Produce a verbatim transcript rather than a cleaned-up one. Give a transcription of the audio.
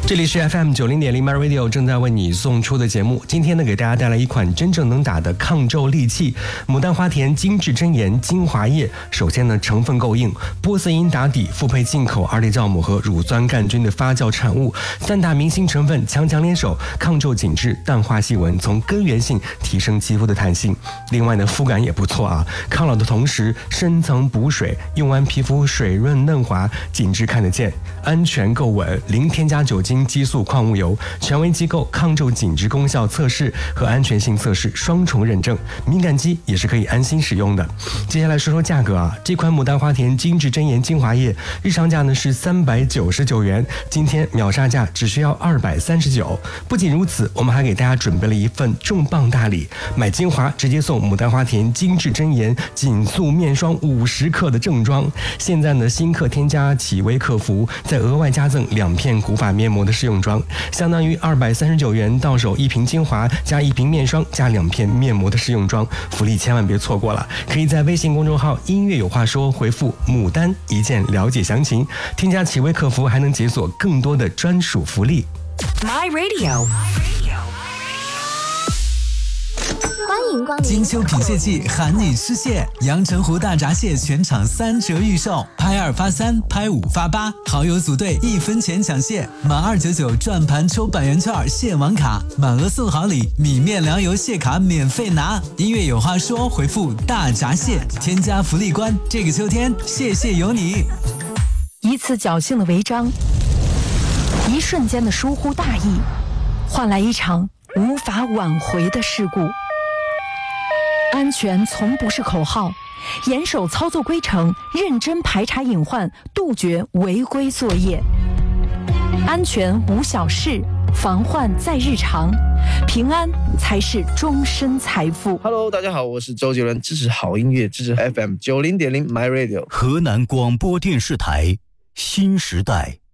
这里是 F M 九零点零 My Radio 正在为你送出的节目。今天呢，给大家带来一款真正能打的抗皱利器——牡丹花田精致真颜精华液。首先呢，成分够硬，玻色因打底，复配进口二裂酵母和乳酸杆菌的发酵产物，三大明星成分强强联手，抗皱紧致，淡化细纹，从根源性提升肌肤的弹性。另外呢，肤感也不错啊，抗老的同时深层补水，用完皮肤水润嫩滑，紧致看得见，安全够稳，零添加酒精、激素、矿物油，权威机构抗皱紧致功效测试和安全性测试双重认证，敏感肌也是可以安心使用的。接下来说说价格啊，这款牡丹花田精致真颜精华液日常价呢是三百九十九元，今天秒杀价只需要二百三十九。不仅如此，我们还给大家准备了一份重磅大礼，买精华直接送牡丹花田精致真颜紧塑面霜五十克的正装。现在呢，新客添加企微客服，再额外加赠两片古法面膜的试用装，相当于二百三十九元到手一瓶精华加一瓶面霜加两片面膜的试用装，福利千万别错过了。可以在微信公众号音乐有话说回复牡丹一键了解详情，添加企微客服还能解锁更多的专属福利。 My Radio， 欢迎光临金秋品蟹季喊你吃蟹，阳澄湖大闸蟹全场三折预售，拍二发三，拍五发八，好友组队一分钱抢蟹，满二九九转盘抽百元券蟹网卡，满额送好礼，米面粮油蟹卡免费拿。音乐有话说回复大闸蟹，添加福利关，这个秋天蟹蟹有你。 一次侥幸的违章，一瞬间的疏忽大意，换来一场无法挽回的事故。安全从不是口号，严守操作规程，认真排查隐患，杜绝违规作业。安全无小事，防患在日常，平安才是终身财富。 Hello， 大家好，我是周杰伦，支持好音乐，支持 F M 九零点零 My Radio， 河南广播电视台新时代。